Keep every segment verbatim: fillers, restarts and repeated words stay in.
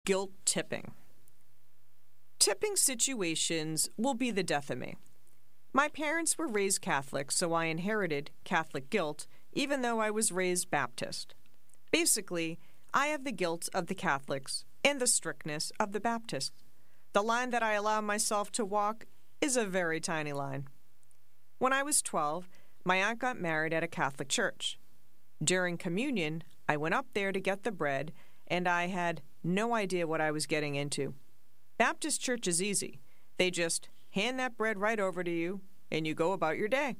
Guilt tipping. Tipping situations will be the death of me. My parents were raised Catholic, so I inherited Catholic guilt, even though I was raised Baptist. Basically, I have the guilt of the Catholics and the strictness of the Baptists. The line that I allow myself to walk is a very tiny line. When I was twelve, my aunt got married at a Catholic church. During communion, I went up there to get the bread, and I had no idea what I was getting into. Baptist church is easy. They just hand that bread right over to you, and you go about your day.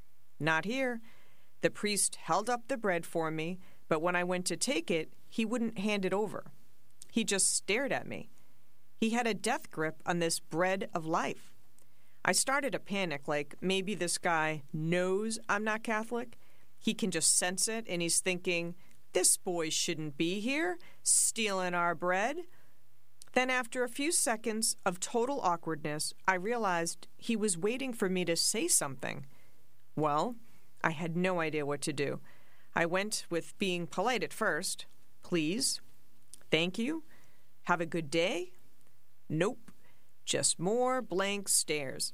Not here. The priest held up the bread for me, but when I went to take it, he wouldn't hand it over. He just stared at me. He had a death grip on this bread of life. I started to panic, like maybe this guy knows I'm not Catholic. He can just sense it, and he's thinking, this boy shouldn't be here, stealing our bread. Then after a few seconds of total awkwardness, I realized he was waiting for me to say something. Well, I had no idea what to do. I went with being polite at first. Please. Thank you. Have a good day. Nope. Just more blank stares.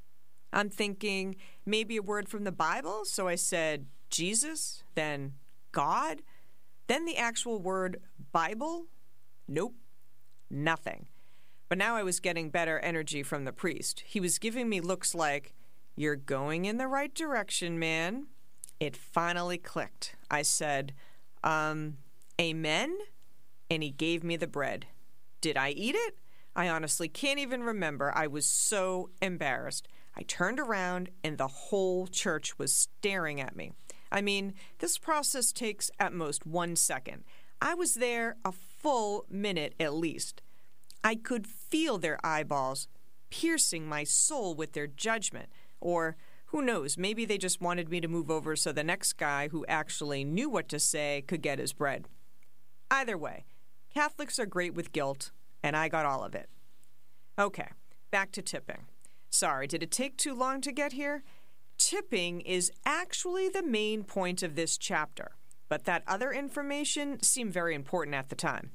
I'm thinking maybe a word from the Bible, so I said Jesus, then God, then the actual word Bible. Nope. Nothing. But now I was getting better energy from the priest. He was giving me looks like, you're going in the right direction, man. It finally clicked. I said, um, amen? And he gave me the bread. Did I eat it? I honestly can't even remember. I was so embarrassed. I turned around and the whole church was staring at me. I mean, this process takes at most one second. I was there a full minute at least. I could feel their eyeballs piercing my soul with their judgment. Or, who knows, maybe they just wanted me to move over so the next guy who actually knew what to say could get his bread. Either way, Catholics are great with guilt, and I got all of it. Okay, back to tipping. Sorry, did it take too long to get here? Tipping is actually the main point of this chapter, but that other information seemed very important at the time.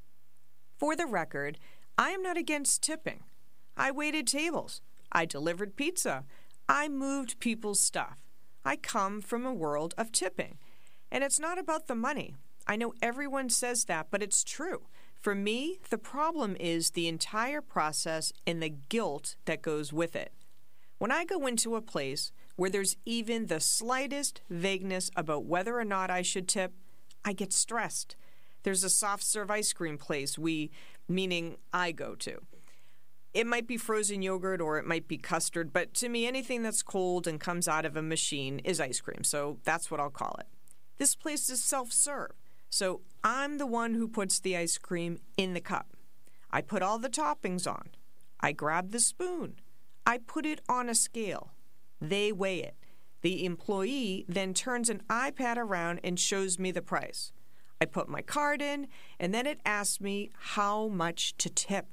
For the record, I am not against tipping. I waited tables. I delivered pizza. I moved people's stuff. I come from a world of tipping. And it's not about the money. I know everyone says that, but it's true. For me, the problem is the entire process and the guilt that goes with it. When I go into a place where there's even the slightest vagueness about whether or not I should tip, I get stressed. There's a soft serve ice cream place we, meaning I go to. It might be frozen yogurt or it might be custard, but to me, anything that's cold and comes out of a machine is ice cream, so that's what I'll call it. This place is self-serve, so I'm the one who puts the ice cream in the cup. I put all the toppings on. I grab the spoon. I put it on a scale. They weigh it. The employee then turns an iPad around and shows me the price. I put my card in, and then it asks me how much to tip.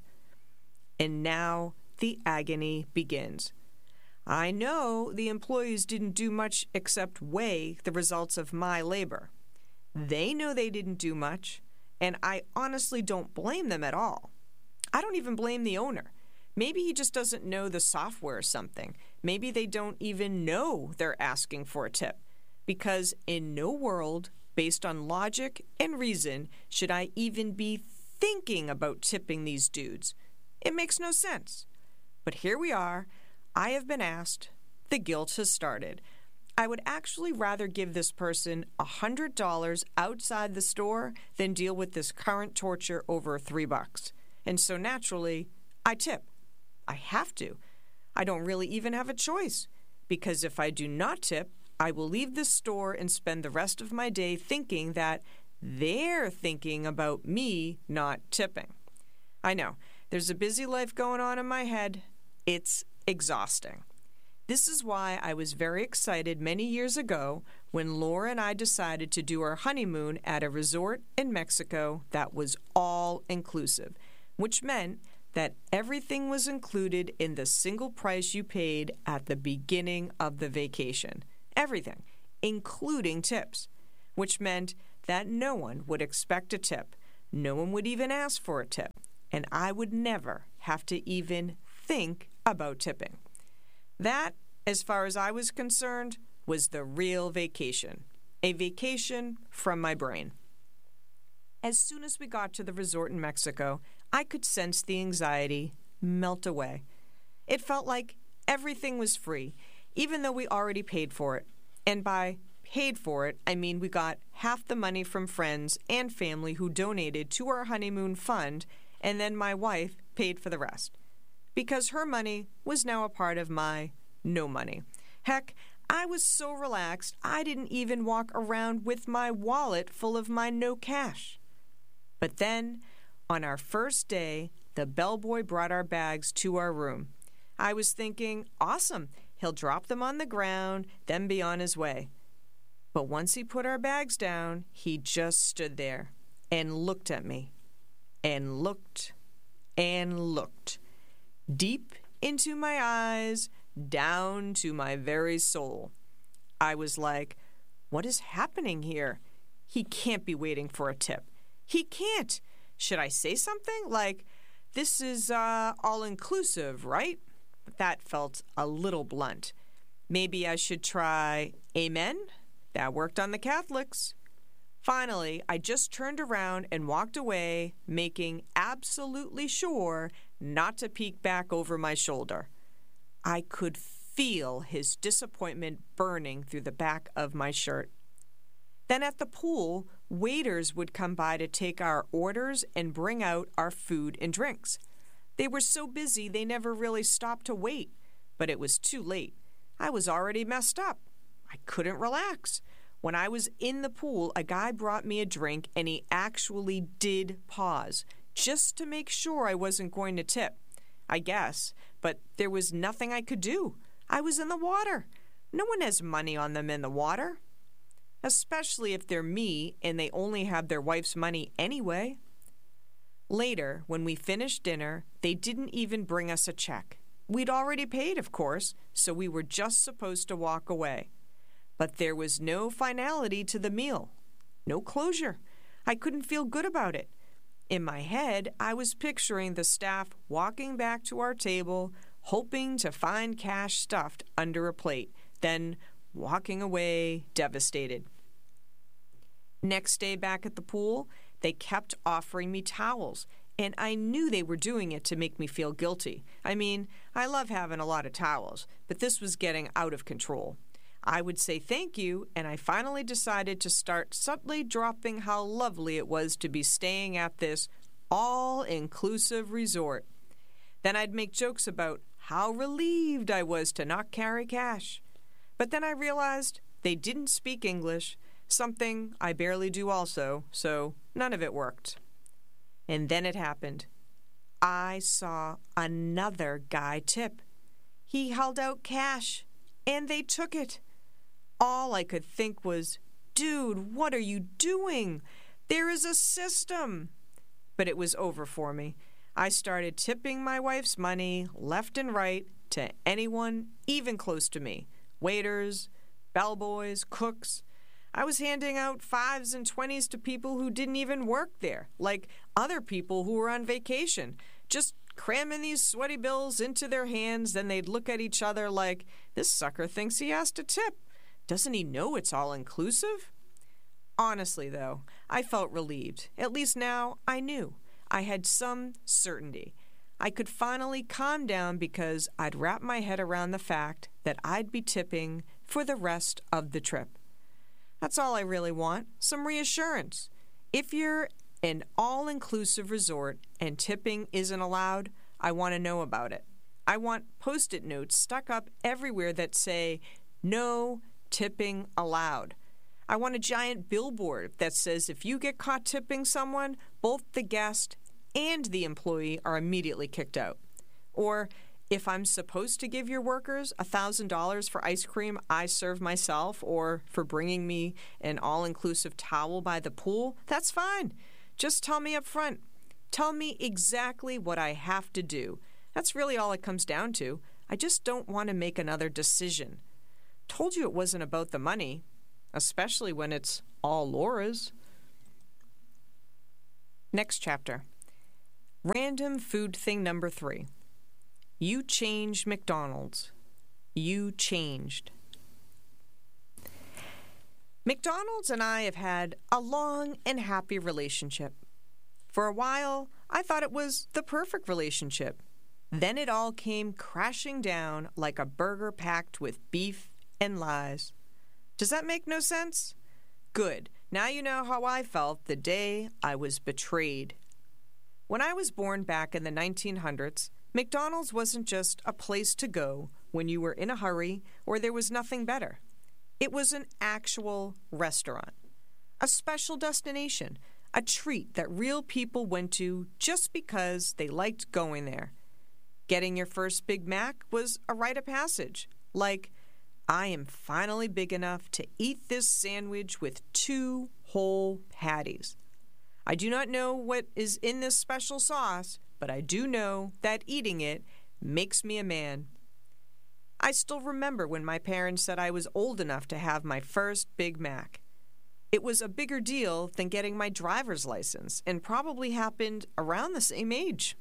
And now the agony begins. I know the employees didn't do much except weigh the results of my labor. They know they didn't do much, and I honestly don't blame them at all. I don't even blame the owner. Maybe he just doesn't know the software or something. Maybe they don't even know they're asking for a tip. Because in no world, based on logic and reason, should I even be thinking about tipping these dudes. It makes no sense. But here we are. I have been asked. The guilt has started. I would actually rather give this person one hundred dollars outside the store than deal with this current torture over three bucks. And so naturally, I tip. I have to. I don't really even have a choice. Because if I do not tip, I will leave the store and spend the rest of my day thinking that they're thinking about me not tipping. I know. There's a busy life going on in my head. It's exhausting. This is why I was very excited many years ago when Laura and I decided to do our honeymoon at a resort in Mexico that was all-inclusive, which meant that everything was included in the single price you paid at the beginning of the vacation. Everything, including tips, which meant that no one would expect a tip. no one would even ask for a tip, and I would never have to even think about tipping. That, as far as I was concerned, was the real vacation. A vacation from my brain. As soon as we got to the resort in Mexico, I could sense the anxiety melt away. It felt like everything was free, even though we already paid for it. And by paid for it, I mean we got half the money from friends and family who donated to our honeymoon fund, and then my wife paid for the rest. Because her money was now a part of my no money. Heck, I was so relaxed, I didn't even walk around with my wallet full of my no cash. But then, on our first day, the bellboy brought our bags to our room. I was thinking, awesome, he'll drop them on the ground, then be on his way. But once he put our bags down, he just stood there and looked at me, and looked, and looked, deep into my eyes, down to my very soul. I was like, what is happening here? He can't be waiting for a tip. He can't. Should I say something like, this is uh, all-inclusive, right? That felt a little blunt. Maybe I should try amen? That worked on the Catholics. Finally, I just turned around and walked away, making absolutely sure not to peek back over my shoulder. I could feel his disappointment burning through the back of my shirt. Then at the pool, waiters would come by to take our orders and bring out our food and drinks. They were so busy they never really stopped to wait, but it was too late. I was already messed up. I couldn't relax. When I was in the pool, a guy brought me a drink, and he actually did pause, just to make sure I wasn't going to tip. I guess, but there was nothing I could do. I was in the water. No one has money on them in the water. Especially if they're me and they only have their wife's money anyway. Later, when we finished dinner, they didn't even bring us a check. We'd already paid, of course, so we were just supposed to walk away. But there was no finality to the meal. No closure. I couldn't feel good about it. In my head, I was picturing the staff walking back to our table, hoping to find cash stuffed under a plate, then walking away devastated. Next day back at the pool, they kept offering me towels, and I knew they were doing it to make me feel guilty. I mean, I love having a lot of towels, but this was getting out of control. I would say thank you, and I finally decided to start subtly dropping how lovely it was to be staying at this all-inclusive resort. Then I'd make jokes about how relieved I was to not carry cash. But then I realized they didn't speak English, something I barely do also, so none of it worked. And then it happened. I saw another guy tip. He held out cash, and they took it. All I could think was, dude, what are you doing? There is a system. But it was over for me. I started tipping my wife's money left and right to anyone even close to me. Waiters, bellboys, cooks. I was handing out fives and twenties to people who didn't even work there, like other people who were on vacation, just cramming these sweaty bills into their hands. Then they'd look at each other like, this sucker thinks he has to tip. Doesn't he know it's all inclusive? Honestly, though, I felt relieved. At least now I knew. I had some certainty. I could finally calm down because I'd wrap my head around the fact that I'd be tipping for the rest of the trip. That's all I really want, some reassurance. If you're an all-inclusive resort and tipping isn't allowed, I want to know about it. I want Post-it notes stuck up everywhere that say, no tipping allowed. I want a giant billboard that says if you get caught tipping someone, both the guest and the employee are immediately kicked out. Or if I'm supposed to give your workers one thousand dollars for ice cream I serve myself or for bringing me an all-inclusive towel by the pool, that's fine. Just tell me up front. Tell me exactly what I have to do. That's really all it comes down to. I just don't want to make another decision. Told you it wasn't about the money, especially when it's all Laura's. Next chapter. Random food thing number three. You changed McDonald's. You changed. McDonald's and I have had a long and happy relationship. For a while, I thought it was the perfect relationship. Then it all came crashing down like a burger packed with beef and lies. Does that make no sense? Good. Now you know how I felt the day I was betrayed. When I was born back in the nineteen hundreds, McDonald's wasn't just a place to go when you were in a hurry or there was nothing better. It was an actual restaurant, a special destination, a treat that real people went to just because they liked going there. Getting your first Big Mac was a rite of passage, like, I am finally big enough to eat this sandwich with two whole patties. I do not know what is in this special sauce, but I do know that eating it makes me a man. I still remember when my parents said I was old enough to have my first Big Mac. It was a bigger deal than getting my driver's license and probably happened around the same age.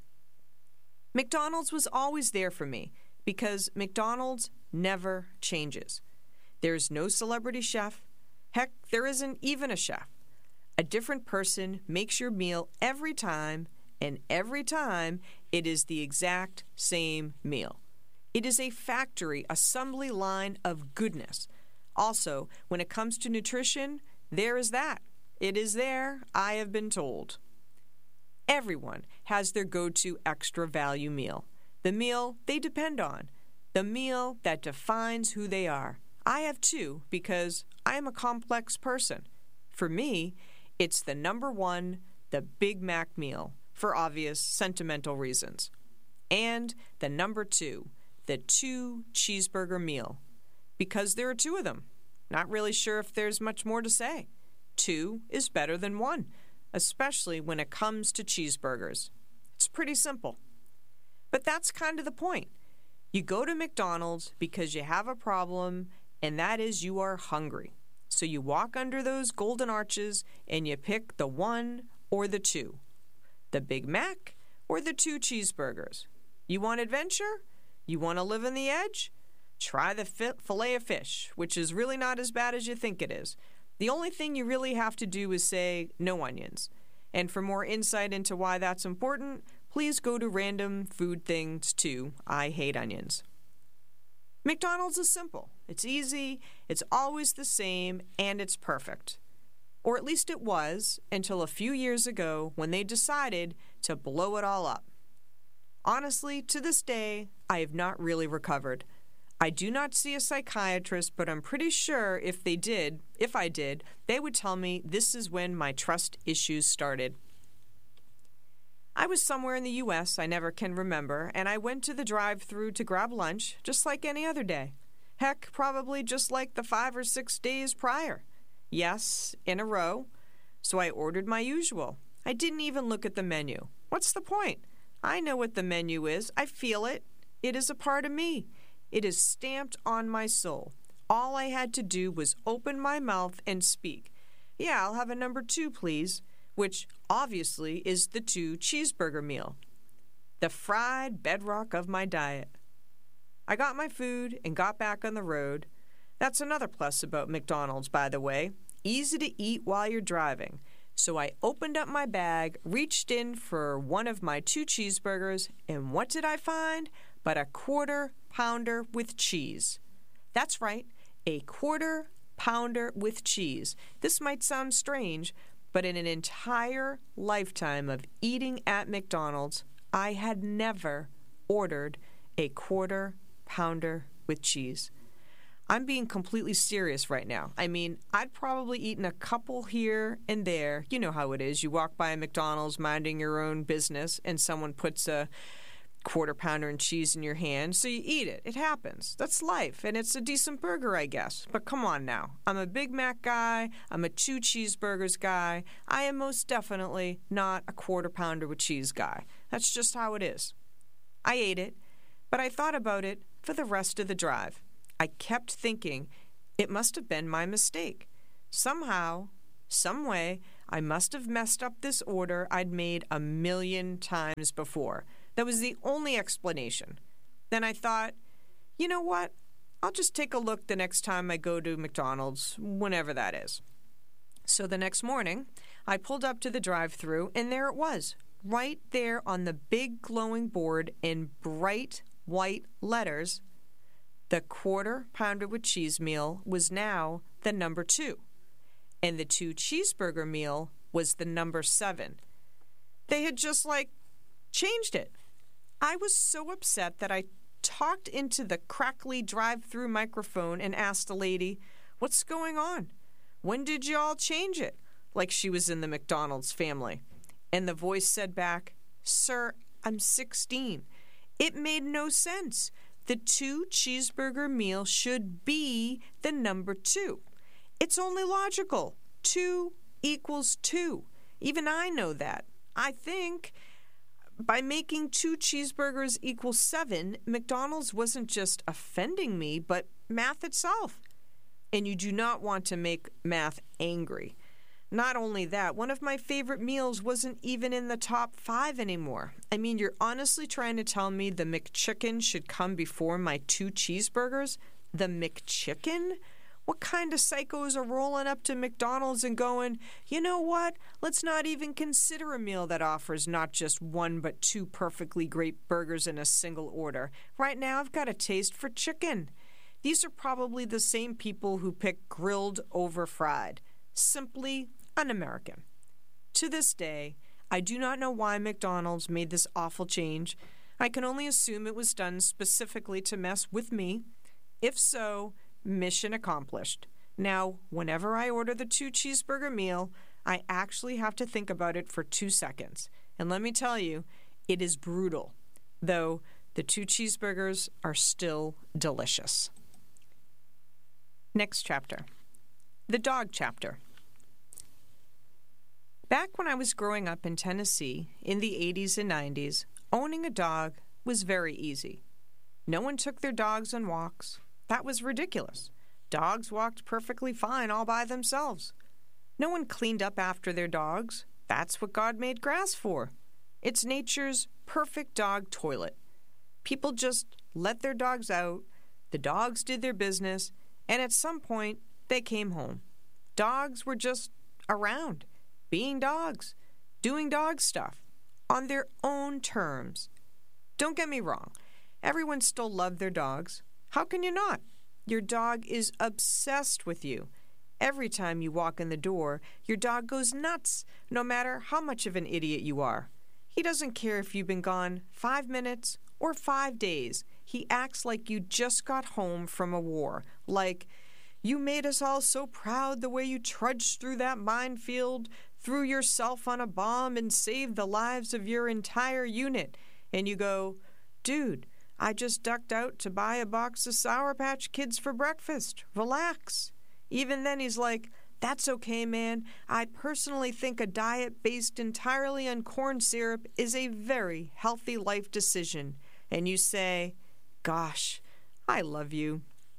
McDonald's was always there for me because McDonald's never changes. There's no celebrity chef. Heck, there isn't even a chef. A different person makes your meal every time, and every time it is the exact same meal. It is a factory assembly line of goodness. Also, when it comes to nutrition, there is that. It is there, I have been told. Everyone has their go-to extra value meal, the meal they depend on, the meal that defines who they are. I have two because I am a complex person. For me, it's the number one, the Big Mac meal, for obvious sentimental reasons. And the number two, the two cheeseburger meal, because there are two of them. Not really sure if there's much more to say. Two is better than one, especially when it comes to cheeseburgers. It's pretty simple. But that's kind of the point. You go to McDonald's because you have a problem, and that is you are hungry. So you walk under those golden arches and you pick the one or the two, the Big Mac or the two cheeseburgers. You want adventure? You want to live on the edge? Try the filet of fish, which is really not as bad as you think it is. The only thing you really have to do is say no onions. And for more insight into why that's important, please go to Random Food Things two, I Hate Onions. McDonald's is simple. It's easy, it's always the same, and it's perfect. Or at least it was until a few years ago when they decided to blow it all up. Honestly, to this day, I have not really recovered. I do not see a psychiatrist, but I'm pretty sure if they did, if I did, they would tell me this is when my trust issues started. I was somewhere in the U S I never can remember, and I went to the drive-thru to grab lunch, just like any other day. Heck, probably just like the five or six days prior. Yes, in a row. So I ordered my usual. I didn't even look at the menu. What's the point? I know what the menu is. I feel it. It is a part of me. It is stamped on my soul. All I had to do was open my mouth and speak. Yeah, I'll have a number two, please, which obviously is the two cheeseburger meal, the fried bedrock of my diet. I got my food and got back on the road. That's another plus about McDonald's, by the way. Easy to eat while you're driving. So I opened up my bag, reached in for one of my two cheeseburgers, and what did I find but a quarter pounder with cheese? That's right, a quarter pounder with cheese. This might sound strange, but in an entire lifetime of eating at McDonald's, I had never ordered a quarter pounder with cheese. I'm being completely serious right now. I mean, I'd probably eaten a couple here and there. You know how it is. You walk by a McDonald's minding your own business, and someone puts a quarter pounder and cheese in your hand, so you eat it. It happens. That's life, and it's a decent burger, I guess. But come on now. I'm a Big Mac guy. I'm a two cheeseburgers guy. I am most definitely not a quarter pounder with cheese guy. That's just how it is. I ate it, but I thought about it for the rest of the drive. I kept thinking it must have been my mistake. Somehow, some way, I must have messed up this order I'd made a million times before. That was the only explanation. Then I thought, you know what? I'll just take a look the next time I go to McDonald's, whenever that is. So the next morning, I pulled up to the drive-thru, and there it was, right there on the big glowing board in bright white letters. The quarter pounder with cheese meal was now the number two, and the two cheeseburger meal was the number seven. They had just, like, changed it. I was so upset that I talked into the crackly drive-thru microphone and asked the lady, "What's going on? When did you all change it?" Like she was in the McDonald's family. And the voice said back, "Sir, I'm sixteen. It made no sense. The two cheeseburger meal should be the number two. It's only logical. Two equals two. Even I know that. I think by making two cheeseburgers equal seven, McDonald's wasn't just offending me, but math itself. And you do not want to make math angry. Not only that, one of my favorite meals wasn't even in the top five anymore. I mean, you're honestly trying to tell me the McChicken should come before my two cheeseburgers? The McChicken? What kind of psychos are rolling up to McDonald's and going, you know what? Let's not even consider a meal that offers not just one but two perfectly great burgers in a single order. Right now, I've got a taste for chicken. These are probably the same people who pick grilled over fried. Simply un-American. To this day, I do not know why McDonald's made this awful change. I can only assume it was done specifically to mess with me. If so, mission accomplished. Now, whenever I order the two cheeseburger meal, I actually have to think about it for two seconds. And let me tell you, it is brutal, though the two cheeseburgers are still delicious. Next chapter. The dog chapter. Back when I was growing up in Tennessee in the eighties and nineties, owning a dog was very easy. No one took their dogs on walks. That was ridiculous. Dogs walked perfectly fine all by themselves. No one cleaned up after their dogs. That's what God made grass for. It's nature's perfect dog toilet. People just let their dogs out, the dogs did their business, and at some point, they came home. Dogs were just around, being dogs, doing dog stuff, on their own terms. Don't get me wrong, everyone still loved their dogs. How can you not? Your dog is obsessed with you. Every time you walk in the door, your dog goes nuts, no matter how much of an idiot you are. He doesn't care if you've been gone five minutes or five days. He acts like you just got home from a war, like, you made us all so proud the way you trudged through that minefield, threw yourself on a bomb, and saved the lives of your entire unit. And you go, dude, I just ducked out to buy a box of Sour Patch Kids for breakfast. Relax. Even then he's like, that's okay, man. I personally think a diet based entirely on corn syrup is a very healthy life decision. And you say, gosh, I love you.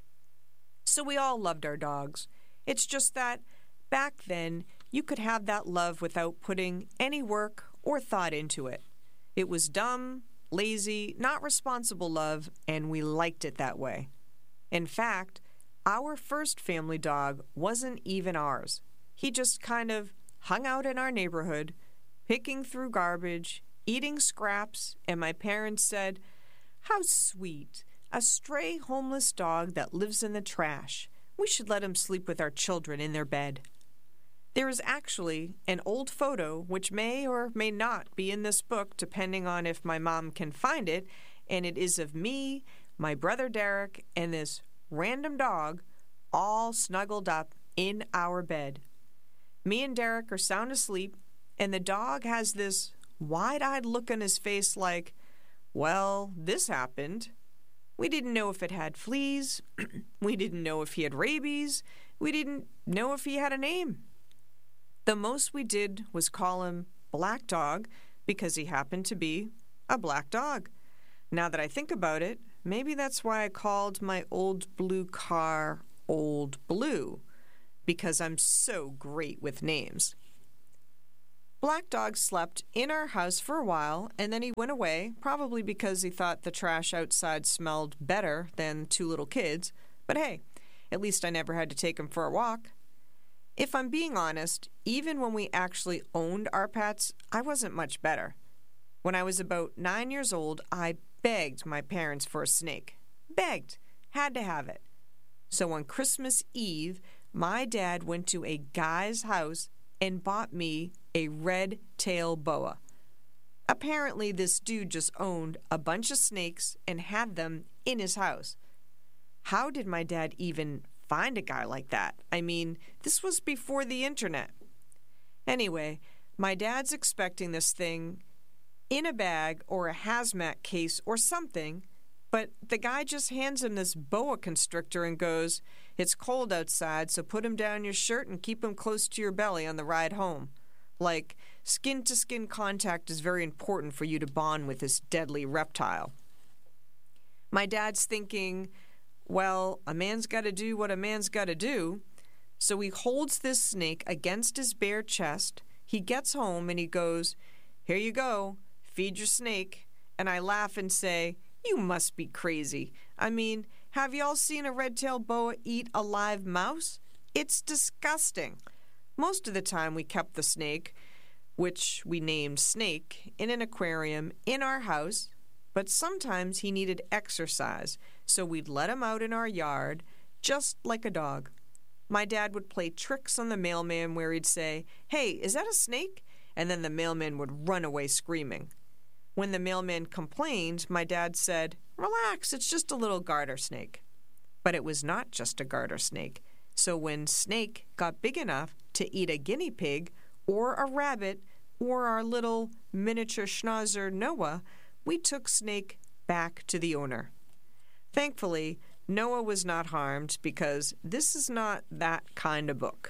So we all loved our dogs. It's just that back then you could have that love without putting any work or thought into it. It was dumb, lazy, not responsible love, and we liked it that way. In fact, our first family dog wasn't even ours. He just kind of hung out in our neighborhood, picking through garbage, eating scraps, and my parents said, how sweet. A stray homeless dog that lives in the trash. We should let him sleep with our children in their bed. There is actually an old photo, which may or may not be in this book, depending on if my mom can find it, and it is of me, my brother Derek, and this random dog all snuggled up in our bed. Me and Derek are sound asleep, and the dog has this wide-eyed look on his face like, well, this happened. We didn't know if it had fleas. We didn't know if he had rabies. We didn't know if he had a name. The most we did was call him Black Dog because he happened to be a black dog. Now that I think about it, maybe that's why I called my old blue car Old Blue, because I'm so great with names. Black Dog slept in our house for a while, and then he went away, probably because he thought the trash outside smelled better than two little kids. But hey, at least I never had to take him for a walk. If I'm being honest, even when we actually owned our pets, I wasn't much better. When I was about nine years old, I begged my parents for a snake. Begged. Had to have it. So on Christmas Eve, my dad went to a guy's house and bought me a red-tailed boa. Apparently, this dude just owned a bunch of snakes and had them in his house. How did my dad even find a guy like that? I mean, this was before the internet. Anyway, my dad's expecting this thing in a bag or a hazmat case or something, but the guy just hands him this boa constrictor and goes, "It's cold outside, so put him down your shirt and keep him close to your belly on the ride home." Like, skin-to-skin contact is very important for you to bond with this deadly reptile. My dad's thinking, well, a man's got to do what a man's got to do. So he holds this snake against his bare chest. He gets home and he goes, "Here you go, feed your snake." And I laugh and say, "You must be crazy. I mean, have y'all seen a red-tailed boa eat a live mouse? It's disgusting." Most of the time we kept the snake, which we named Snake, in an aquarium in our house, but sometimes he needed exercise, so we'd let him out in our yard, just like a dog. My dad would play tricks on the mailman where he'd say, "Hey, is that a snake?" And then the mailman would run away screaming. When the mailman complained, my dad said, "Relax, it's just a little garter snake." But it was not just a garter snake. So when Snake got big enough to eat a guinea pig or a rabbit or our little miniature schnauzer Noah, we took Snake back to the owner. Thankfully, Noah was not harmed because this is not that kind of book.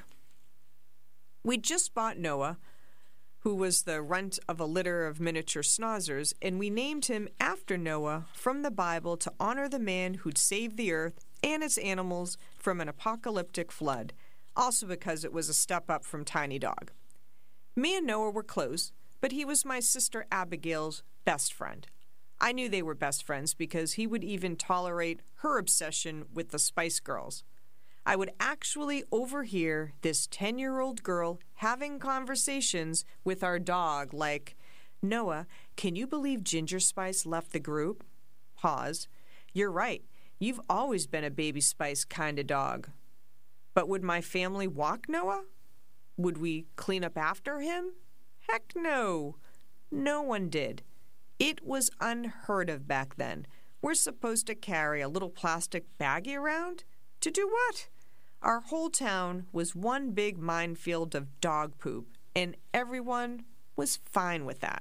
We just bought Noah, who was the runt of a litter of miniature schnauzers, and we named him after Noah from the Bible to honor the man who'd saved the earth and its animals from an apocalyptic flood, also because it was a step up from Tiny Dog. Me and Noah were close, but he was my sister Abigail's best friend. I knew they were best friends because he would even tolerate her obsession with the Spice Girls. I would actually overhear this ten-year-old girl having conversations with our dog like, "Noah, can you believe Ginger Spice left the group?" Pause. "You're right. You've always been a Baby Spice kind of dog." But would my family walk Noah? Would we clean up after him? Heck no. No one did. It was unheard of back then. We're supposed to carry a little plastic baggie around? To do what? Our whole town was one big minefield of dog poop, and everyone was fine with that.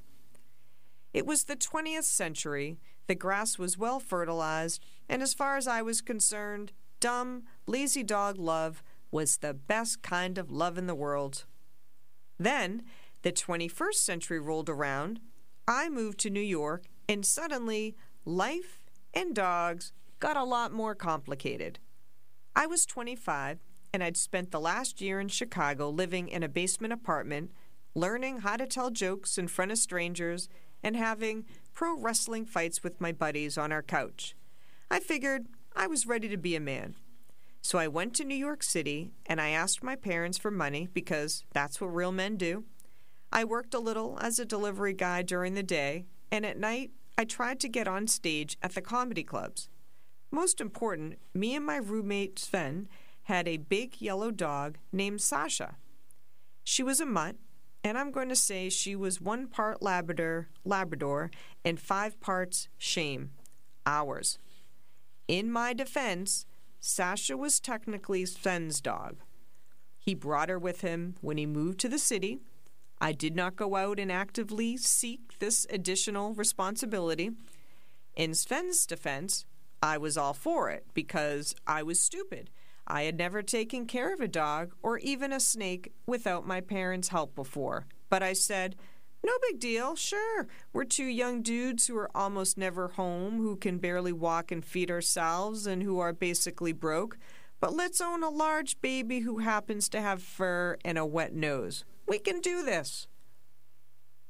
It was the twentieth century, the grass was well fertilized, and as far as I was concerned, dumb, lazy dog love was the best kind of love in the world. Then, the twenty-first century rolled around, I moved to New York, and suddenly, life and dogs got a lot more complicated. I was twenty-five, and I'd spent the last year in Chicago living in a basement apartment, learning how to tell jokes in front of strangers, and having pro wrestling fights with my buddies on our couch. I figured I was ready to be a man. So I went to New York City, and I asked my parents for money because that's what real men do. I worked a little as a delivery guy during the day, and at night I tried to get on stage at the comedy clubs. Most important, me and my roommate Sven had a big yellow dog named Sasha. She was a mutt, and I'm going to say she was one part Labrador, Labrador and five parts shame, ours. In my defense, Sasha was technically Sven's dog. He brought her with him when he moved to the city. I did not go out and actively seek this additional responsibility. In Sven's defense, I was all for it because I was stupid. I had never taken care of a dog or even a snake without my parents' help before. But I said, "No big deal, sure. We're two young dudes who are almost never home, who can barely walk and feed ourselves, and who are basically broke. But let's own a large baby who happens to have fur and a wet nose. We can do this."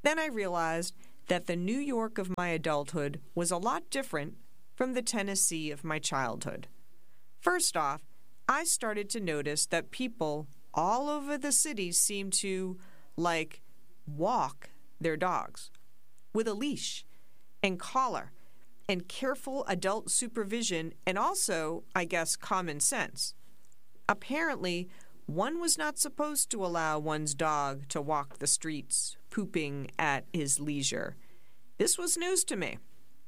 Then I realized that the New York of my adulthood was a lot different from the Tennessee of my childhood. First off, I started to notice that people all over the city seemed to, like, walk their dogs with a leash and collar and careful adult supervision and also, I guess, common sense. Apparently, one was not supposed to allow one's dog to walk the streets, pooping at his leisure. This was news to me.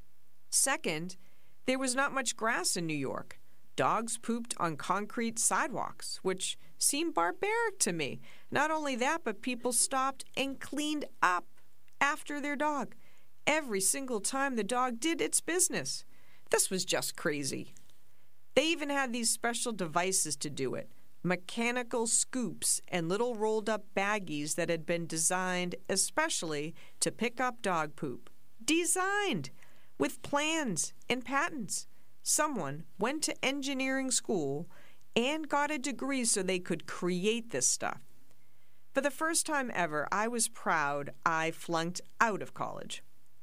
Second, there was not much grass in New York. Dogs pooped on concrete sidewalks, which seemed barbaric to me. Not only that, but people stopped and cleaned up after their dog every single time the dog did its business. This was just crazy. They even had these special devices to do it, mechanical scoops and little rolled-up baggies that had been designed especially to pick up dog poop. Designed! With plans and patents. Someone went to engineering school and got a degree so they could create this stuff. For the first time ever, I was proud I flunked out of college.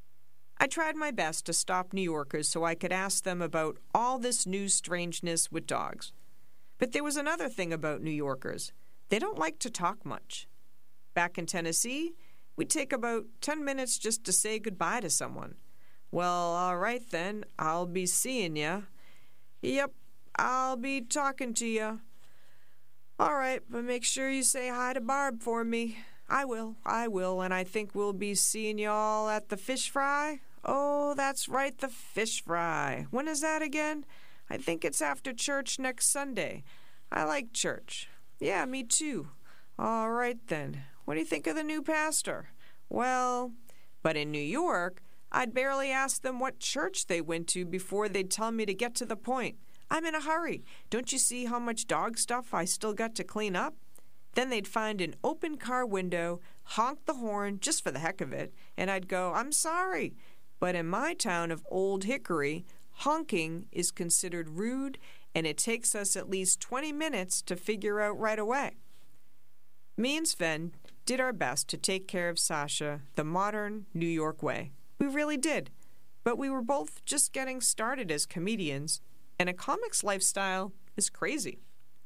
I tried my best to stop New Yorkers so I could ask them about all this new strangeness with dogs. But there was another thing about New Yorkers. They don't like to talk much. Back in Tennessee, we'd take about ten minutes just to say goodbye to someone. Well, all right then, I'll be seeing ya. Yep, I'll be talking to ya. All right, but make sure you say hi to Barb for me. I will, I will, and I think we'll be seeing y'all at the fish fry. Oh, that's right, the fish fry. When is that again? I think it's after church next Sunday. I like church. Yeah, me too. All right then. What do you think of the new pastor? Well, but in New York, I'd barely ask them what church they went to before they'd tell me to get to the point. I'm in a hurry. Don't you see how much dog stuff I still got to clean up? Then they'd find an open car window, honk the horn just for the heck of it, and I'd go, I'm sorry. But in my town of Old Hickory, honking is considered rude, and it takes us at least twenty minutes to figure out right away. Me and Sven did our best to take care of Sasha the modern New York way. We really did. But we were both just getting started as comedians, and a comic's lifestyle is crazy.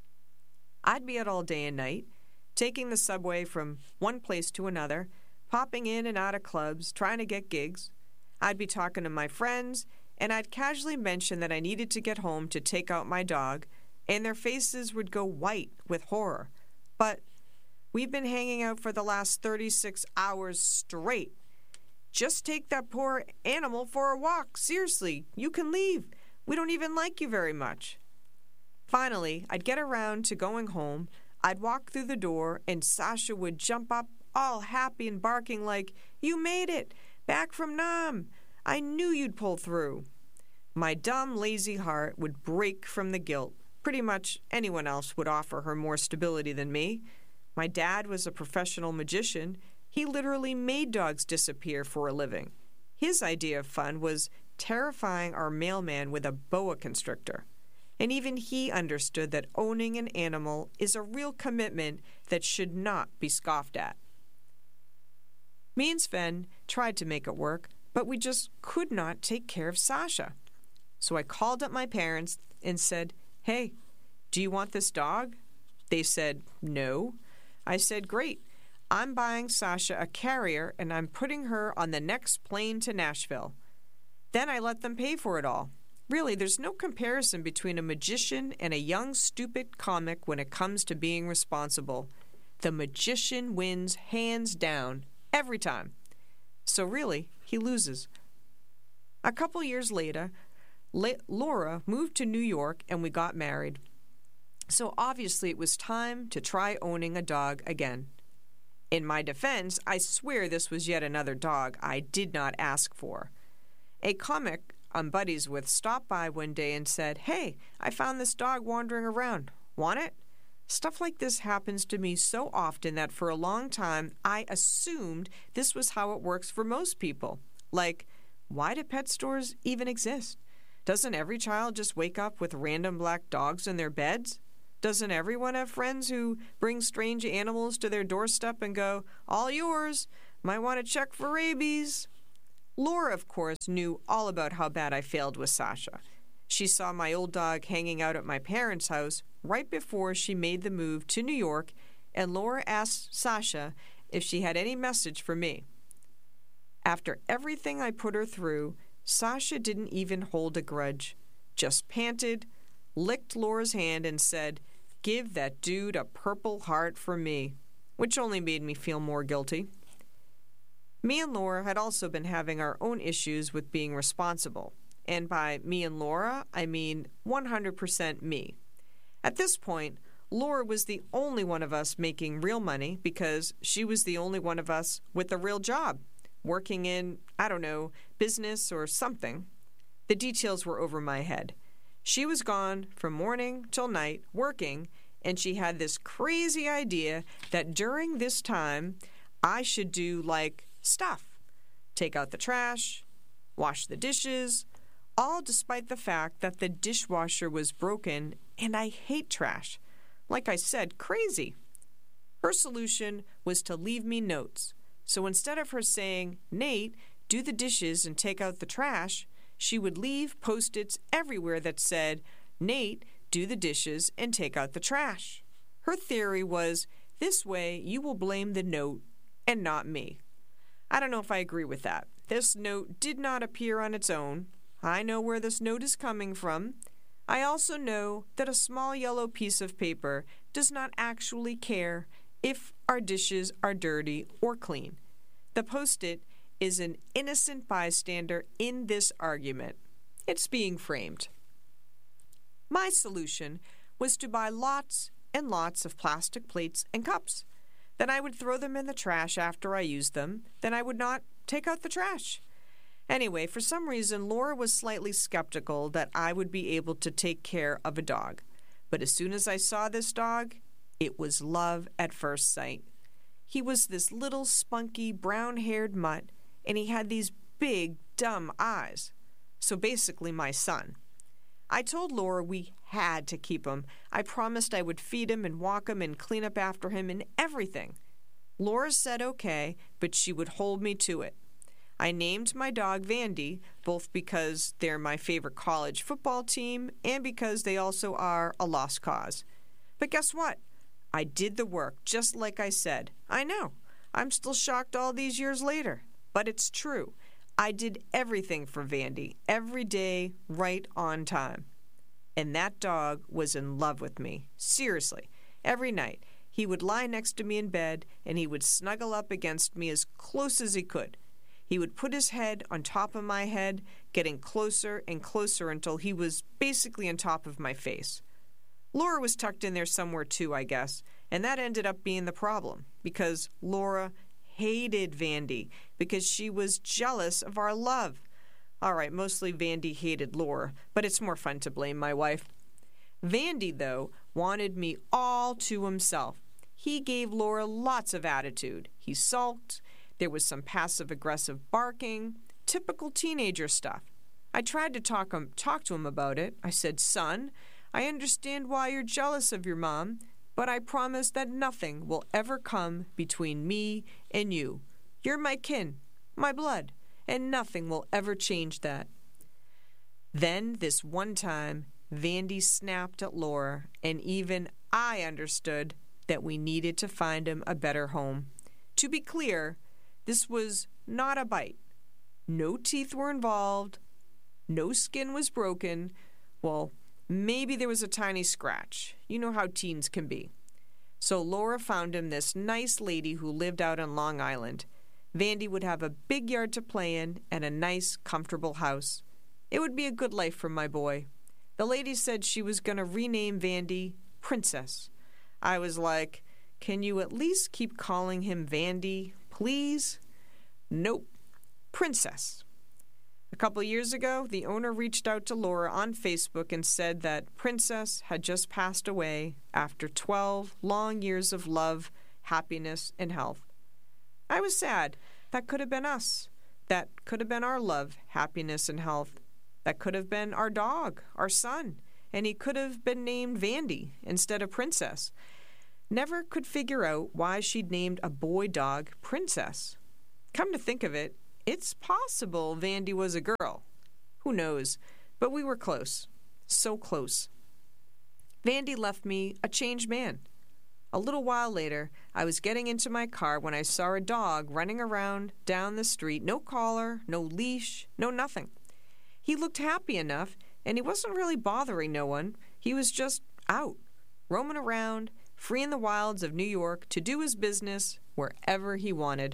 I'd be out all day and night, taking the subway from one place to another, popping in and out of clubs, trying to get gigs. I'd be talking to my friends, and I'd casually mention that I needed to get home to take out my dog, and their faces would go white with horror. But we've been hanging out for the last thirty-six hours straight. Just take that poor animal for a walk. Seriously, you can leave. We don't even like you very much. Finally, I'd get around to going home. I'd walk through the door, and Sasha would jump up all happy and barking like, You made it! Back from Nam! I knew you'd pull through. My dumb, lazy heart would break from the guilt. Pretty much anyone else would offer her more stability than me. My dad was a professional magician. He literally made dogs disappear for a living. His idea of fun was terrifying our mailman with a boa constrictor. And even he understood that owning an animal is a real commitment that should not be scoffed at. Me and Sven tried to make it work, but we just could not take care of Sasha. So I called up my parents and said, Hey, do you want this dog? They said, No. I said, Great. I'm buying Sasha a carrier, and I'm putting her on the next plane to Nashville. Then I let them pay for it all. Really, there's no comparison between a magician and a young, stupid comic when it comes to being responsible. The magician wins hands down every time. So really, he loses. A couple years later, La- Laura moved to New York and we got married. So obviously it was time to try owning a dog again. In my defense, I swear this was yet another dog I did not ask for. A comic I'm buddies with stopped by one day and said, Hey, I found this dog wandering around. Want it? Stuff like this happens to me so often that for a long time I assumed this was how it works for most people. Like, why do pet stores even exist? Doesn't every child just wake up with random black dogs in their beds? Doesn't everyone have friends who bring strange animals to their doorstep and go, All yours? Might want to check for rabies. Laura, of course, knew all about how bad I failed with Sasha. She saw my old dog hanging out at my parents' house right before she made the move to New York, and Laura asked Sasha if she had any message for me. After everything I put her through, Sasha didn't even hold a grudge, just panted, licked Laura's hand, and said, "Give that dude a purple heart for me," which only made me feel more guilty. Me and Laura had also been having our own issues with being responsible. And by me and Laura, I mean one hundred percent me. At this point, Laura was the only one of us making real money because she was the only one of us with a real job, working in, I don't know, business or something. The details were over my head. She was gone from morning till night working, and she had this crazy idea that during this time, I should do, like, stuff. Take out the trash, wash the dishes, all despite the fact that the dishwasher was broken and I hate trash. Like I said, crazy. Her solution was to leave me notes. So instead of her saying, "Nate, do the dishes and take out the trash," she would leave Post-its everywhere that said, "Nate, do the dishes and take out the trash." Her theory was, this way you will blame the note and not me. I don't know if I agree with that. This note did not appear on its own. I know where this note is coming from. I also know that a small yellow piece of paper does not actually care if our dishes are dirty or clean. The Post-it is an innocent bystander in this argument. It's being framed. My solution was to buy lots and lots of plastic plates and cups. Then I would throw them in the trash after I used them. Then I would not take out the trash. Anyway, for some reason, Laura was slightly skeptical that I would be able to take care of a dog. But as soon as I saw this dog, it was love at first sight. He was this little spunky brown-haired mutt, and he had these big, dumb eyes. So basically my son. I told Laura we had to keep him. I promised I would feed him and walk him and clean up after him and everything. Laura said okay, but she would hold me to it. I named my dog Vandy, both because they're my favorite college football team and because they also are a lost cause. But guess what? I did the work, just like I said. I know. I'm still shocked all these years later. But it's true. I did everything for Vandy, every day, right on time. And that dog was in love with me. Seriously. Every night, he would lie next to me in bed, and he would snuggle up against me as close as he could. He would put his head on top of my head, getting closer and closer until he was basically on top of my face. Laura was tucked in there somewhere too, I guess, and that ended up being the problem, because Laura hated Vandy because she was jealous of our love. All right, mostly Vandy hated Laura, but it's more fun to blame my wife. Vandy, though, wanted me all to himself. He gave Laura lots of attitude. He sulked. There was some passive-aggressive barking, typical teenager stuff. I tried to talk, him, talk to him about it. I said, "Son, I understand why you're jealous of your mom, but I promise that nothing will ever come between me and you. You're my kin, my blood, and nothing will ever change that." Then, this one time, Vandy snapped at Laura, and even I understood that we needed to find him a better home. To be clear, this was not a bite. No teeth were involved. No skin was broken. Well, maybe there was a tiny scratch. You know how teens can be. So Laura found him this nice lady who lived out on Long Island. Vandy would have a big yard to play in and a nice, comfortable house. It would be a good life for my boy. The lady said she was going to rename Vandy Princess. I was like, "Can you at least keep calling him Vandy, please?" Nope. Princess. A couple years ago, the owner reached out to Laura on Facebook and said that Princess had just passed away after twelve long years of love, happiness, and health. I was sad. That could have been us. That could have been our love, happiness, and health. That could have been our dog, our son, and he could have been named Vandy instead of Princess. Never could figure out why she'd named a boy dog Princess. Come to think of it, it's possible Vandy was a girl. Who knows? But we were close. So close. Vandy left me a changed man. A little while later, I was getting into my car when I saw a dog running around down the street, no collar, no leash, no nothing. He looked happy enough, and he wasn't really bothering no one. He was just out, roaming around, free in the wilds of New York to do his business wherever he wanted.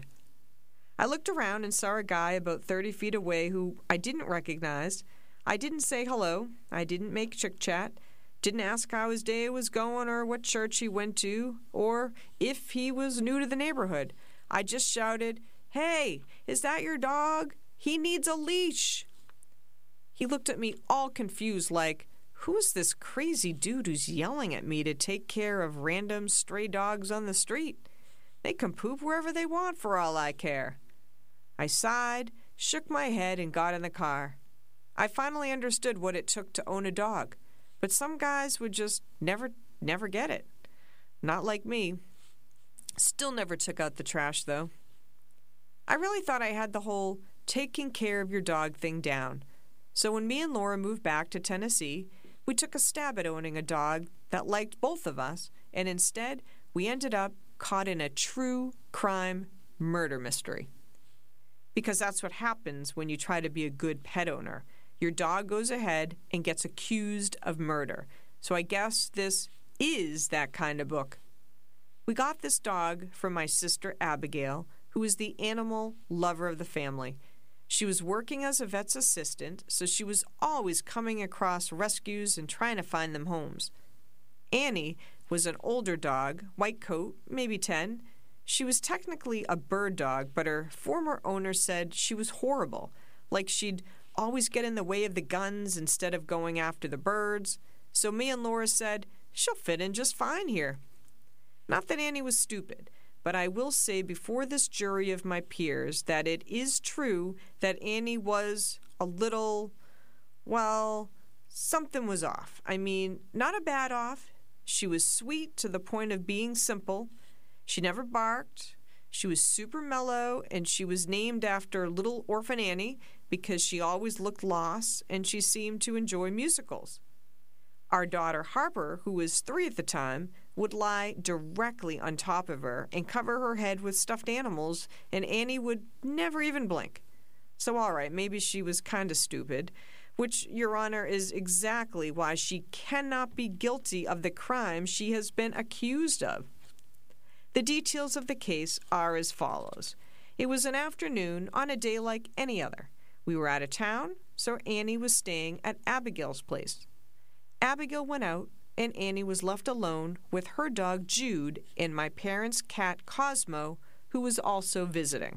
I looked around and saw a guy about thirty feet away who I didn't recognize. I didn't say hello. I didn't make chick-chat. Didn't ask how his day was going or what church he went to or if he was new to the neighborhood. I just shouted, "Hey, is that your dog? He needs a leash." He looked at me all confused like, who is this crazy dude who's yelling at me to take care of random stray dogs on the street? They can poop wherever they want for all I care. I sighed, shook my head, and got in the car. I finally understood what it took to own a dog. But some guys would just never, never get it. Not like me. Still never took out the trash, though. I really thought I had the whole taking care of your dog thing down. So when me and Laura moved back to Tennessee, we took a stab at owning a dog that liked both of us, and instead we ended up caught in a true crime murder mystery. Because that's what happens when you try to be a good pet owner. Your dog goes ahead and gets accused of murder. So I guess this is that kind of book. We got this dog from my sister Abigail, who is the animal lover of the family. She was working as a vet's assistant, so she was always coming across rescues and trying to find them homes. Annie was an older dog, white coat, maybe ten. She was technically a bird dog, but her former owner said she was horrible, like she'd always get in the way of the guns instead of going after the birds. So me and Laura said, she'll fit in just fine here. Not that Annie was stupid, but I will say before this jury of my peers that it is true that Annie was a little, well, something was off. I mean, not a bad off. She was sweet to the point of being simple. She never barked. She was super mellow, and she was named after Little Orphan Annie because she always looked lost, and she seemed to enjoy musicals. Our daughter Harper, who was three at the time, would lie directly on top of her and cover her head with stuffed animals, and Annie would never even blink. So all right, maybe she was kind of stupid, which, Your Honor, is exactly why she cannot be guilty of the crime she has been accused of. The details of the case are as follows. It was an afternoon on a day like any other. We were out of town, so Annie was staying at Abigail's place. Abigail went out, and Annie was left alone with her dog Jude and my parents' cat Cosmo, who was also visiting.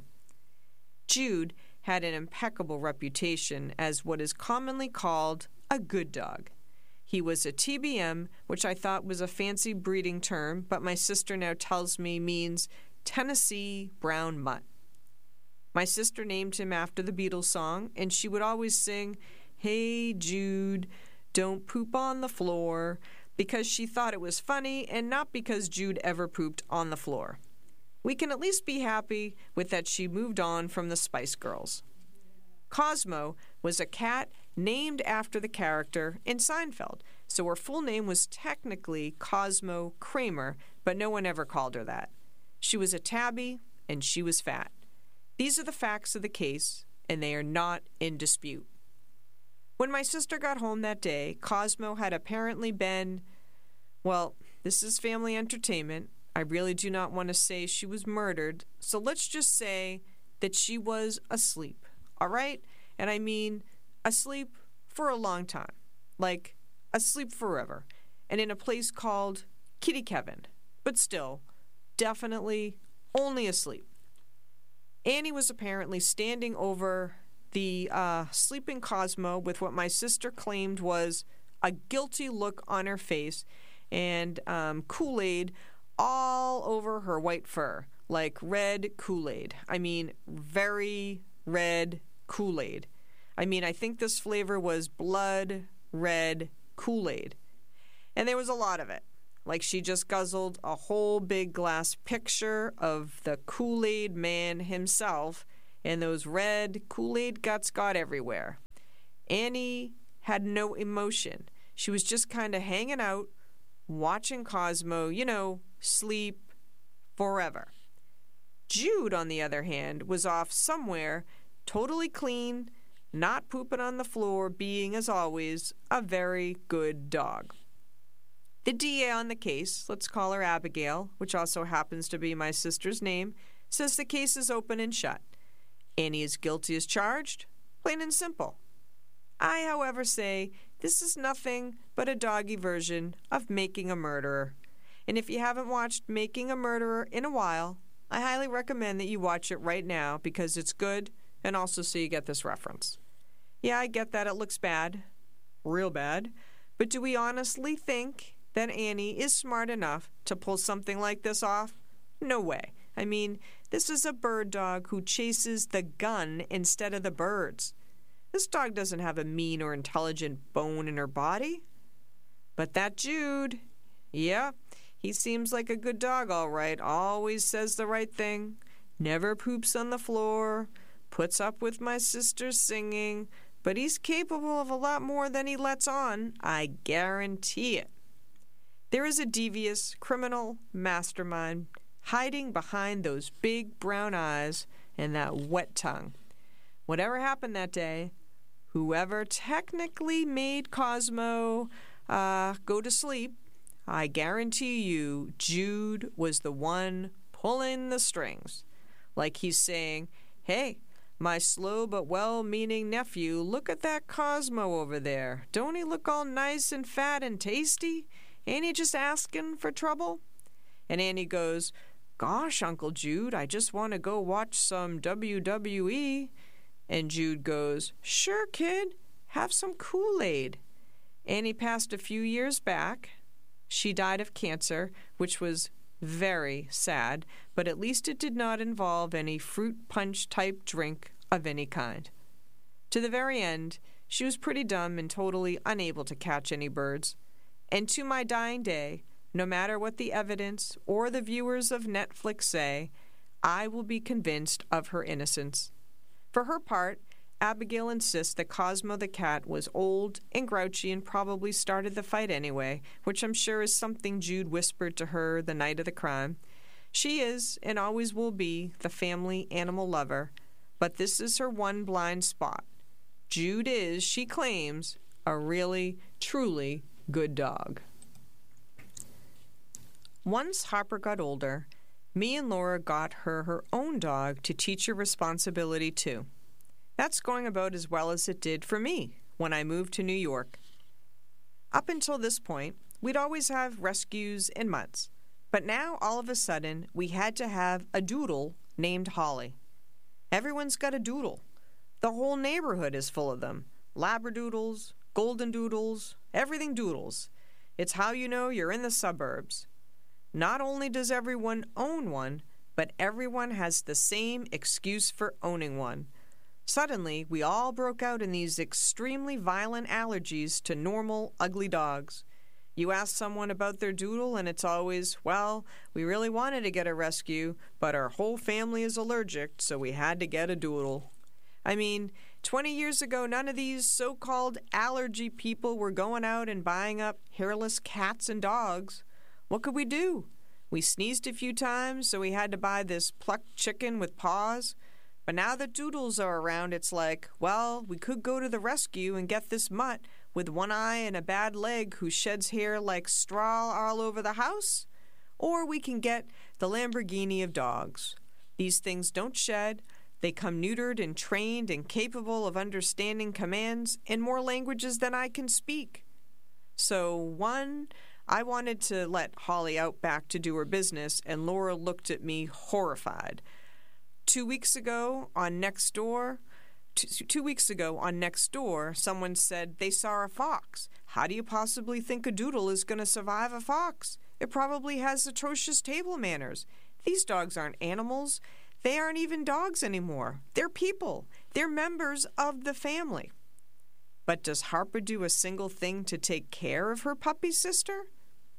Jude had an impeccable reputation as what is commonly called a good dog. He was a T B M, which I thought was a fancy breeding term, but my sister now tells me means Tennessee Brown Mutt. My sister named him after the Beatles song, and she would always sing, "Hey Jude, don't poop on the floor," because she thought it was funny and not because Jude ever pooped on the floor. We can at least be happy with that she moved on from the Spice Girls. Cosmo was a cat named after the character in Seinfeld, so her full name was technically Cosmo Kramer, but no one ever called her that. She was a tabby, and she was fat. These are the facts of the case, and they are not in dispute. When my sister got home that day, Cosmo had apparently been, well, this is family entertainment. I really do not want to say she was murdered, so let's just say that she was asleep, all right? And I mean asleep for a long time, like asleep forever, and in a place called Kitty Kevin, but still, definitely only asleep. Annie was apparently standing over the uh, sleeping Cosmo with what my sister claimed was a guilty look on her face and um, Kool-Aid all over her white fur, like red Kool-Aid. I mean, very red Kool-Aid. I mean, I think this flavor was blood red Kool-Aid. And there was a lot of it. like she just guzzled a whole big glass picture of the Kool-Aid man himself, and those red Kool-Aid guts got everywhere. Annie had no emotion. She was just kind of hanging out, watching Cosmo, you know, sleep forever. Jude, on the other hand, was off somewhere, totally clean, not pooping on the floor, being, as always, a very good dog. The D A on the case, let's call her Abigail, which also happens to be my sister's name, says the case is open and shut. Annie is guilty as charged, plain and simple. I, however, say this is nothing but a doggy version of Making a Murderer. And if you haven't watched Making a Murderer in a while, I highly recommend that you watch it right now because it's good, and also so you get this reference. Yeah, I get that it looks bad, real bad, but do we honestly think that Annie is smart enough to pull something like this off? No way. I mean, this is a bird dog who chases the gun instead of the birds. This dog doesn't have a mean or intelligent bone in her body. But that Jude, yeah, he seems like a good dog, all right. Always says the right thing, never poops on the floor, puts up with my sister's singing, but he's capable of a lot more than he lets on, I guarantee it. There is a devious criminal mastermind hiding behind those big brown eyes and that wet tongue. Whatever happened that day, whoever technically made Cosmo uh, go to sleep, I guarantee you Jude was the one pulling the strings. Like he's saying, hey, my slow but well-meaning nephew, look at that Cosmo over there. Don't he look all nice and fat and tasty? Ain't he just asking for trouble? And Annie goes, gosh, Uncle Jude, I just want to go watch some W W E. And Jude goes, sure, kid, have some Kool-Aid. Annie passed a few years back. She died of cancer, which was very sad, but at least it did not involve any fruit punch type drink of any kind. To the very end, she was pretty dumb and totally unable to catch any birds. And to my dying day, no matter what the evidence or the viewers of Netflix say, I will be convinced of her innocence. For her part, Abigail insists that Cosmo the cat was old and grouchy and probably started the fight anyway, which I'm sure is something Jude whispered to her the night of the crime. She is, and always will be, the family animal lover, but this is her one blind spot. Jude is, she claims, a really, truly good dog. Once Harper got older, me and Laura got her her own dog to teach her responsibility too. That's going about as well as it did for me when I moved to New York. Up until this point, we'd always have rescues and mutts, but now all of a sudden we had to have a doodle named Holly. Everyone's got a doodle. The whole neighborhood is full of them. Labradoodles, golden doodles, everything doodles. It's how you know you're in the suburbs. Not only does everyone own one, but everyone has the same excuse for owning one. Suddenly, we all broke out in these extremely violent allergies to normal, ugly dogs. You ask someone about their doodle, and it's always, well, we really wanted to get a rescue, but our whole family is allergic, so we had to get a doodle. I mean, twenty years ago, none of these so-called allergy people were going out and buying up hairless cats and dogs. What could we do? We sneezed a few times, so we had to buy this plucked chicken with paws. But now that doodles are around, it's like, well, we could go to the rescue and get this mutt with one eye and a bad leg who sheds hair like straw all over the house. Or we can get the Lamborghini of dogs. These things don't shed. They come neutered and trained and capable of understanding commands in more languages than I can speak. So, one, I wanted to let Holly out back to do her business, and Laura looked at me horrified. Two weeks ago on Nextdoor, two, two weeks ago on Nextdoor, someone said they saw a fox. How do you possibly think a doodle is going to survive a fox? It probably has atrocious table manners. These dogs aren't animals. They aren't even dogs anymore. They're people. They're members of the family. But does Harper do a single thing to take care of her puppy sister?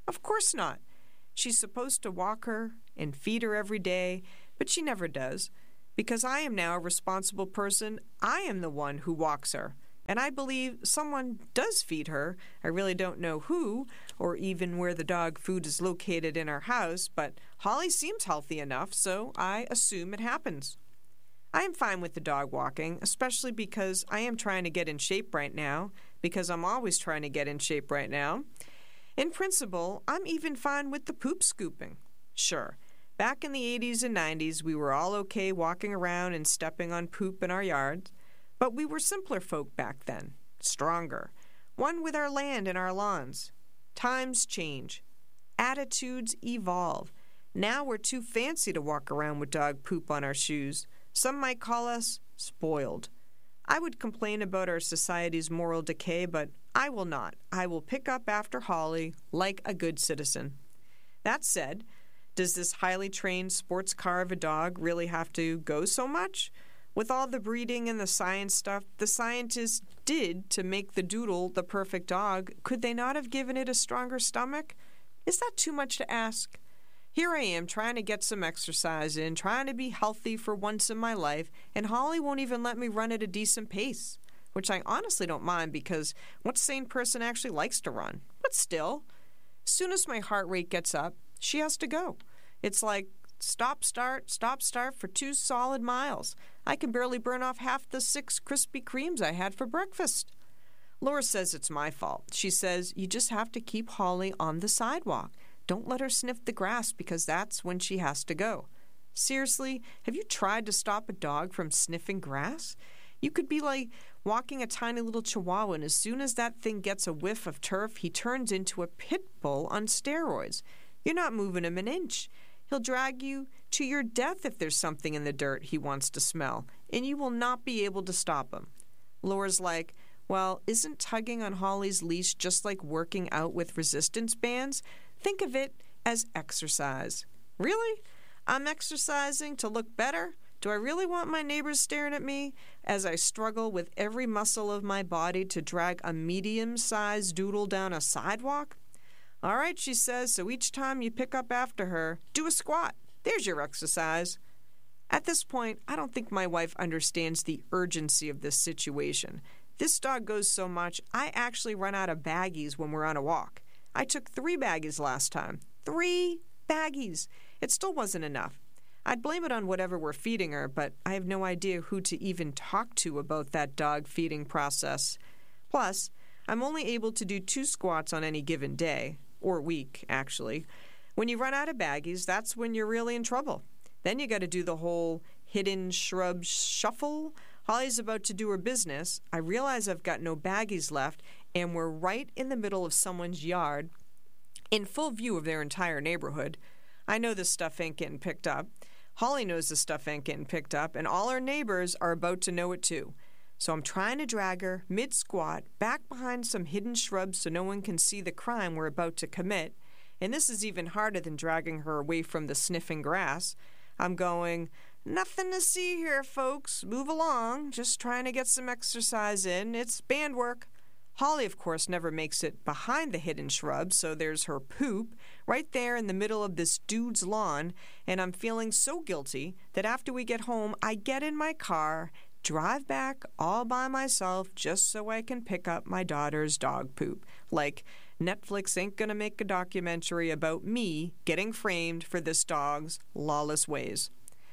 Of course not. She's supposed to walk her and feed her every day, but she never does. Because I am now a responsible person, I am the one who walks her. And I believe someone does feed her. I really don't know who, or even where the dog food is located in our house, but Holly seems healthy enough, so I assume it happens. I am fine with the dog walking, especially because I am trying to get in shape right now, because I'm always trying to get in shape right now. In principle, I'm even fine with the poop scooping. Sure, back in the eighties and nineties, we were all okay walking around and stepping on poop in our yards. But we were simpler folk back then, stronger, one with our land and our lawns. Times change. Attitudes evolve. Now we're too fancy to walk around with dog poop on our shoes. Some might call us spoiled. I would complain about our society's moral decay, but I will not. I will pick up after Holly like a good citizen. That said, does this highly trained sports car of a dog really have to go so much? With all the breeding and the science stuff the scientists did to make the doodle the perfect dog, could they not have given it a stronger stomach? Is that too much to ask? Here I am trying to get some exercise in, trying to be healthy for once in my life, and Holly won't even let me run at a decent pace, which I honestly don't mind because what sane person actually likes to run? But still, as soon as my heart rate gets up, she has to go. It's like stop, start, stop, start for two solid miles. I can barely burn off half the six Krispy Kremes I had for breakfast. Laura says it's my fault. She says, you just have to keep Holly on the sidewalk. Don't let her sniff the grass because that's when she has to go. Seriously, have you tried to stop a dog from sniffing grass? You could be like walking a tiny little chihuahua, and as soon as that thing gets a whiff of turf, he turns into a pit bull on steroids. You're not moving him an inch. He'll drag you to your death if there's something in the dirt he wants to smell, and you will not be able to stop him. Laura's like, well, isn't tugging on Holly's leash just like working out with resistance bands? Think of it as exercise. Really? I'm exercising to look better? Do I really want my neighbors staring at me as I struggle with every muscle of my body to drag a medium-sized doodle down a sidewalk? All right, she says, so each time you pick up after her, do a squat. There's your exercise. At this point, I don't think my wife understands the urgency of this situation. This dog goes so much, I actually run out of baggies when we're on a walk. I took three baggies last time. Three baggies. It still wasn't enough. I'd blame it on whatever we're feeding her, but I have no idea who to even talk to about that dog feeding process. Plus, I'm only able to do two squats on any given day. Or week, actually. When you run out of baggies, that's when you're really in trouble. Then you got to do the whole hidden shrub shuffle. Holly's about to do her business. I realize I've got no baggies left, and we're right in the middle of someone's yard, in full view of their entire neighborhood. I know this stuff ain't getting picked up. Holly knows this stuff ain't getting picked up, and all our neighbors are about to know it too. So I'm trying to drag her, mid-squat, back behind some hidden shrubs so no one can see the crime we're about to commit. And this is even harder than dragging her away from the sniffing grass. I'm going, nothing to see here, folks. Move along. Just trying to get some exercise in. It's band work. Holly, of course, never makes it behind the hidden shrubs, so there's her poop right there in the middle of this dude's lawn, and I'm feeling so guilty that after we get home, I get in my car, drive back all by myself just so I can pick up my daughter's dog poop. Like, Netflix ain't gonna make a documentary about me getting framed for this dog's lawless ways.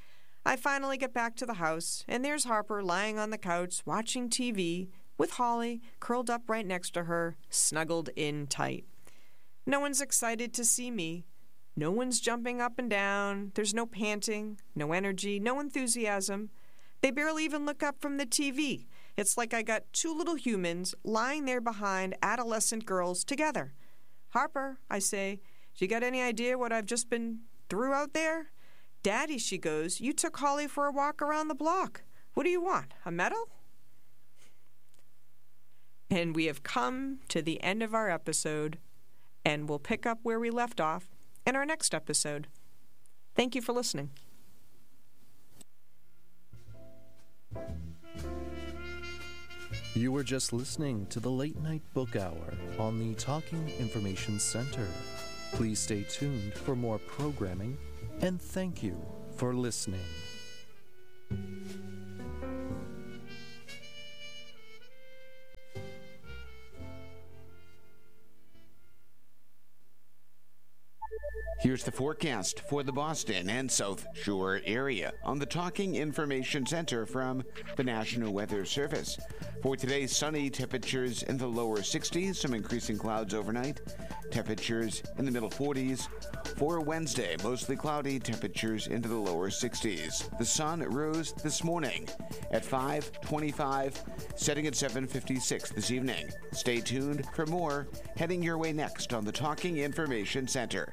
I finally get back to the house, and there's Harper lying on the couch watching T V with Holly curled up right next to her, snuggled in tight. No one's excited to see me. No one's jumping up and down. There's no panting, no energy, no enthusiasm. They barely even look up from the T V. It's like I got two little humans lying there behind adolescent girls together. Harper, I say, you got any idea what I've just been through out there? Daddy, she goes, you took Holly for a walk around the block. What do you want, a medal? And we have come to the end of our episode, and we'll pick up where we left off in our next episode. Thank you for listening. You were just listening to the Late Night Book Hour on the Talking Information Center. Please stay tuned for more programming, and thank you for listening. Here's the forecast for the Boston and South Shore area on the Talking Information Center from the National Weather Service. For today, sunny, temperatures in the lower sixties, some increasing clouds overnight, temperatures in the middle forties. For Wednesday, mostly cloudy, temperatures into the lower sixties. The sun rose this morning at five twenty-five, setting at seven fifty-six this evening. Stay tuned for more heading your way next on the Talking Information Center.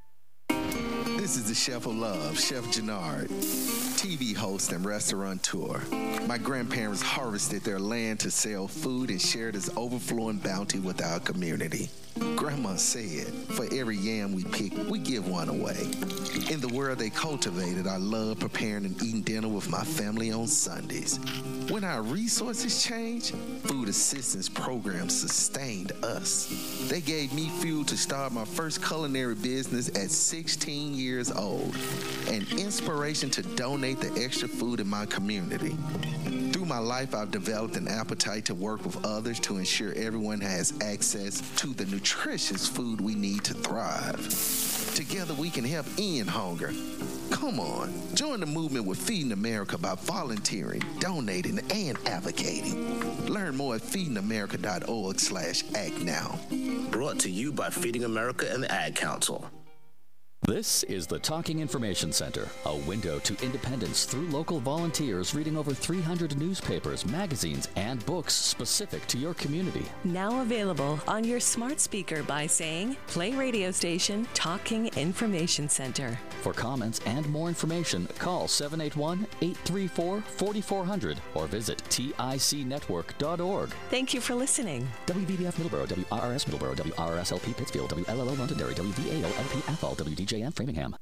This is the Chef of Love, Chef Gennard, T V host and restaurateur. My grandparents harvested their land to sell food and share this overflowing bounty with our community. Grandma said, for every yam we pick, we give one away. In the world they cultivated, I love preparing and eating dinner with my family on Sundays. When our resources changed, food assistance programs sustained us. They gave me fuel to start my first culinary business at sixteen years old, and inspiration to donate the extra food in my community. Through my life, I've developed an appetite to work with others to ensure everyone has access to the nutritious food we need to thrive. Together, we can help end hunger. Come on, join the movement with Feeding America by volunteering, donating, and advocating. Learn more at feeding america dot org slash act now. Brought to you by Feeding America and the Ad Council. This is the Talking Information Center, a window to independence through local volunteers reading over three hundred newspapers, magazines, and books specific to your community. Now available on your smart speaker by saying, play radio station Talking Information Center. For comments and more information, call seven eight one, eight three four, four four zero zero or visit tic network dot org. Thank you for listening. W V B F Middleborough, W R R S Middleborough, W R R S L P Pittsfield, W L L O Londonderry, W V A O L P Athol, W D J and Framingham.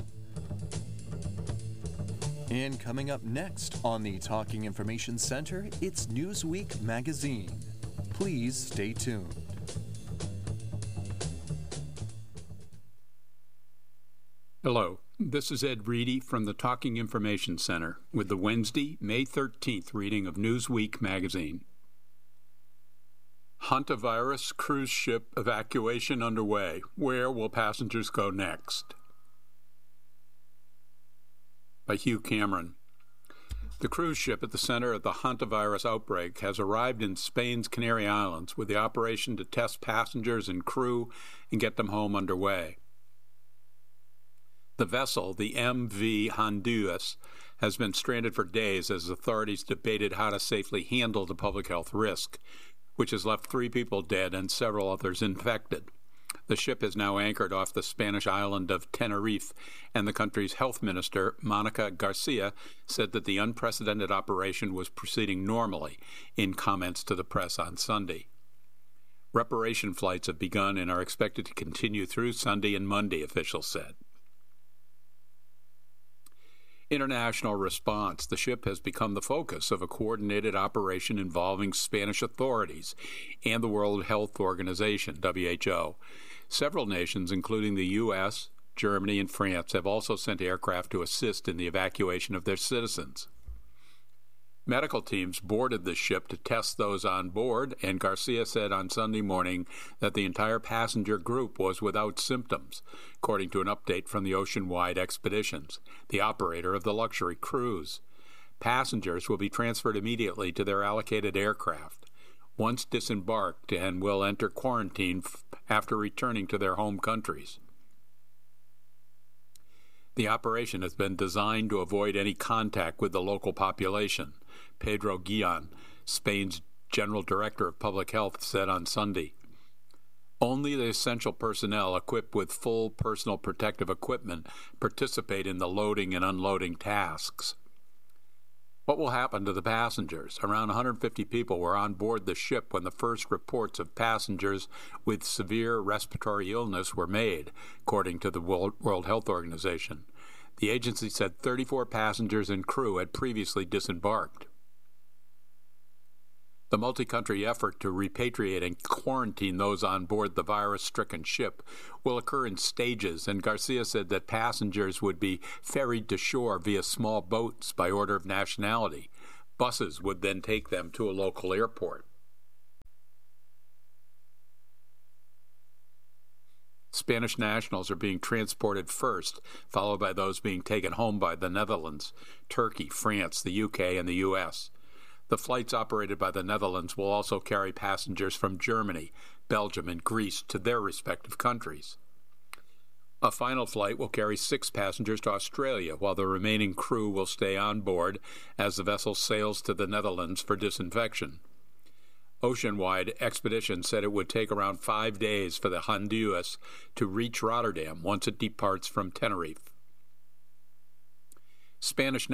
And coming up next on the Talking Information Center, it's Newsweek magazine. Please stay tuned. Hello, this is Ed Reedy from the Talking Information Center with the Wednesday, May thirteenth reading of Newsweek magazine. Hantavirus cruise ship evacuation underway. Where will passengers go next? By Hugh Cameron. The cruise ship at the center of the hantavirus outbreak has arrived in Spain's Canary Islands with the operation to test passengers and crew and get them home underway. The vessel, the M V Honduras, has been stranded for days as authorities debated how to safely handle the public health risk, which has left three people dead and several others infected. The ship is now anchored off the Spanish island of Tenerife, and the country's health minister, Monica Garcia, said that the unprecedented operation was proceeding normally in comments to the press on Sunday. Reparation flights have begun and are expected to continue through Sunday and Monday, officials said. International response. The ship has become the focus of a coordinated operation involving Spanish authorities and the World Health Organization, W H O. Several nations, including the U S, Germany, and France, have also sent aircraft to assist in the evacuation of their citizens. Medical teams boarded the ship to test those on board, and Garcia said on Sunday morning that the entire passenger group was without symptoms, according to an update from the Ocean-Wide Expeditions, the operator of the luxury cruise. Passengers will be transferred immediately to their allocated aircraft, once disembarked, and will enter quarantine f- after returning to their home countries. The operation has been designed to avoid any contact with the local population, Pedro Guillen, Spain's General Director of Public Health, said on Sunday. Only the essential personnel equipped with full personal protective equipment participate in the loading and unloading tasks. What will happen to the passengers? Around one hundred fifty people were on board the ship when the first reports of passengers with severe respiratory illness were made, according to the World Health Organization. The agency said thirty-four passengers and crew had previously disembarked. The multi-country effort to repatriate and quarantine those on board the virus-stricken ship will occur in stages, and Garcia said that passengers would be ferried to shore via small boats by order of nationality. Buses would then take them to a local airport. Spanish nationals are being transported first, followed by those being taken home by the Netherlands, Turkey, France, the U K, and the U S The flights operated by the Netherlands will also carry passengers from Germany, Belgium, and Greece to their respective countries. A final flight will carry six passengers to Australia, while the remaining crew will stay on board as the vessel sails to the Netherlands for disinfection. Oceanwide Expedition said it would take around five days for the Honduras to reach Rotterdam once it departs from Tenerife. Spanish